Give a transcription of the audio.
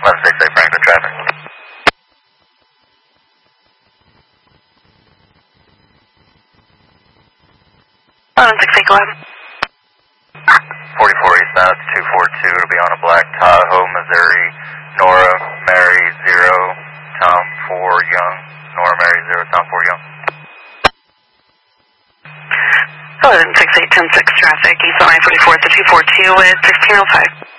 1168 Franklin traffic. 1168, go ahead. 44 eastbound 242, it'll be on a black Tahoe, Missouri, Nora, Mary, 0, Tom 4, Young, Nora, Mary, 0, Tom 4, Young. 1168, 10-6 traffic, east on I-44 at the 242 with 1605.